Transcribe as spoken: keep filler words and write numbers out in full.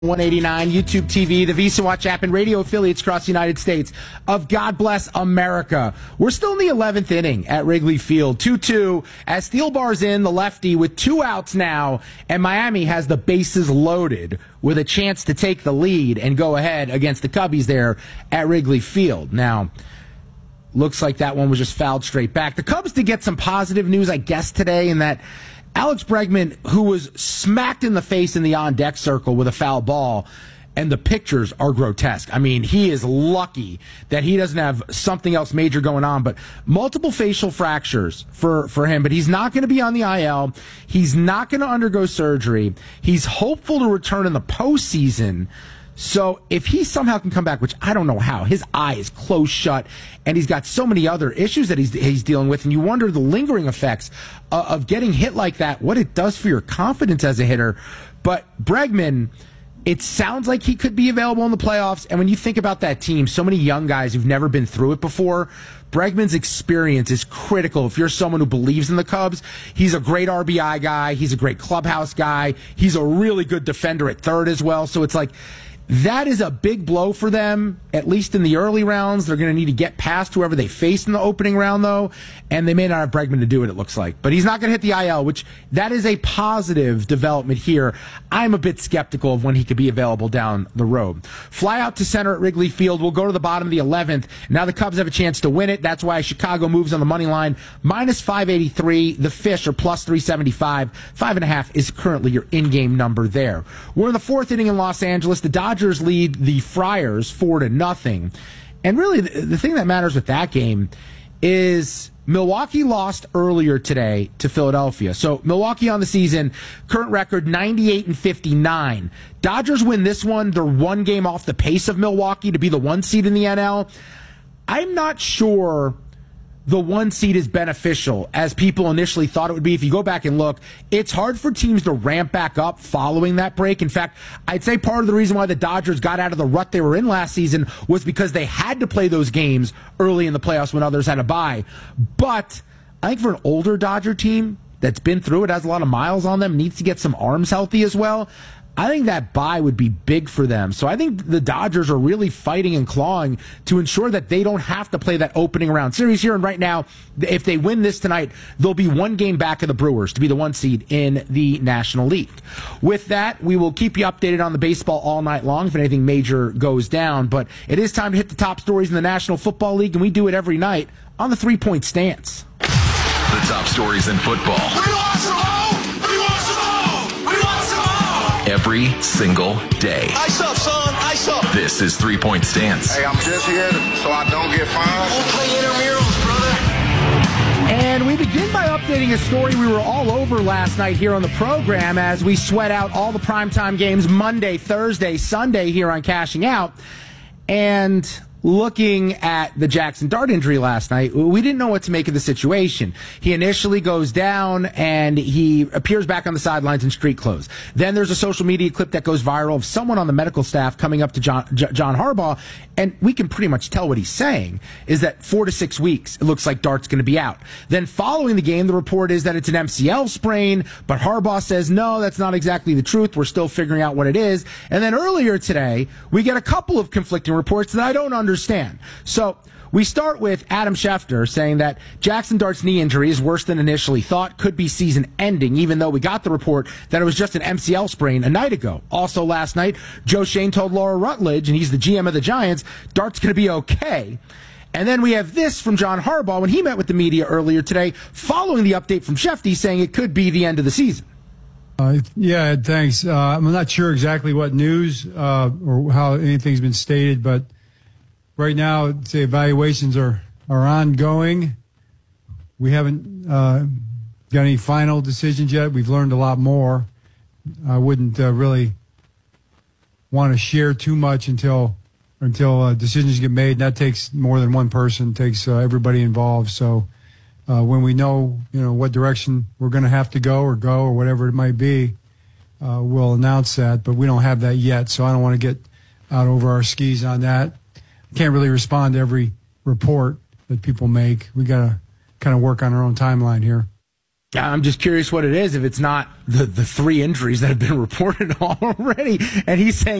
one eighty-nine, YouTube T V, the Visa Watch app, and radio affiliates across the United States of God Bless America. We're still in the eleventh inning at Wrigley Field. two two as Thielbar's in, the lefty, with two outs now, and Miami has the bases loaded with a chance to take the lead and go ahead against the Cubbies there at Wrigley Field. Now, looks like that one was just fouled straight back. The Cubs did get some positive news, I guess, today, in that Alex Bregman, who was smacked in the face in the on-deck circle with a foul ball, and the pictures are grotesque. I mean, he is lucky that he doesn't have something else major going on, but multiple facial fractures for, for him, but he's not going to be on the I L. He's not going to undergo surgery. He's hopeful to return in the postseason. So if he somehow can come back, which I don't know how, his eye is closed shut, and he's got so many other issues that he's he's dealing with, and you wonder the lingering effects uh, of getting hit like that, what it does for your confidence as a hitter. But Bregman, it sounds like he could be available in the playoffs, and when you think about that team, so many young guys who've never been through it before, Bregman's experience is critical if you're someone who believes in the Cubs. He's a great R B I guy. He's a great clubhouse guy. He's a really good defender at third as well. So it's like, that is a big blow for them, at least in the early rounds. They're going to need to get past whoever they face in the opening round, though, and they may not have Bregman to do it, it looks like. But he's not going to hit the I L, which that is a positive development here. I'm a bit skeptical of when he could be available down the road. Fly out to center at Wrigley Field. We'll go to the bottom of the eleventh. Now the Cubs have a chance to win it. That's why Chicago moves on the money line. minus five eighty-three. The Fish are plus three seventy-five. Five and a half is currently your in-game number there. We're in the fourth inning in Los Angeles. The Dodgers lead the Friars four to nothing. And really, the, the thing that matters with that game is Milwaukee lost earlier today to Philadelphia. So Milwaukee on the season, current record ninety-eight and fifty-nine. Dodgers win this one. They're one game off the pace of Milwaukee to be the one seed in the N L. I'm not sure the one seed is beneficial as people initially thought it would be. If you go back and look, it's hard for teams to ramp back up following that break. In fact, I'd say part of the reason why the Dodgers got out of the rut they were in last season was because they had to play those games early in the playoffs when others had to bye. But I think for an older Dodger team that's been through it, has a lot of miles on them, needs to get some arms healthy as well, I think that bye would be big for them. So I think the Dodgers are really fighting and clawing to ensure that they don't have to play that opening round series here. And right now, if they win this tonight, they'll be one game back of the Brewers to be the one seed in the National League. With that, we will keep you updated on the baseball all night long if anything major goes down. But it is time to hit the top stories in the National Football League, and we do it every night on the three-point stance. The top stories in football. We want some more! We want some more! We want some more! Every single day. Ice up, son! Ice up! This is Three Point Stance. Hey, I'm just here so I don't get fined. Don't play intramurals, brother! And we begin by updating a story we were all over last night here on the program as we sweat out all the primetime games Monday, Thursday, Sunday here on Cashing Out. And looking at the Jackson Dart injury last night, we didn't know what to make of the situation. He initially goes down and he appears back on the sidelines in street clothes. Then there's a social media clip that goes viral of someone on the medical staff coming up to John, J- John Harbaugh, and we can pretty much tell what he's saying is that four to six weeks, it looks like Dart's going to be out. Then following the game, the report is that it's an M C L sprain, but Harbaugh says, no, that's not exactly the truth. We're still figuring out what it is. And then earlier today, we get a couple of conflicting reports that I don't understand. Understand. So we start with Adam Schefter saying that Jackson Dart's knee injury is worse than initially thought, could be season ending, even though we got the report that it was just an M C L sprain a night ago. Also last night, Joe Shane told Laura Rutledge, and he's the G M of the Giants, Dart's going to be okay. And then we have this from John Harbaugh when he met with the media earlier today, following the update from Schefter saying it could be the end of the season. Uh, yeah, thanks. Uh, I'm not sure exactly what news uh, or how anything's been stated, but right now, the evaluations are, are ongoing. We haven't uh, got any final decisions yet. We've learned a lot more. I wouldn't uh, really want to share too much until until uh, decisions get made. And that takes more than one person. It takes uh, everybody involved. So uh, when we know, you know, what direction we're going to have to go or go or whatever it might be, uh, we'll announce that. But we don't have that yet, so I don't want to get out over our skis on that. Can't really respond to every report that people make. We got to kind of work on our own timeline here. I'm just curious what it is if it's not the, the three injuries that have been reported already. And he's saying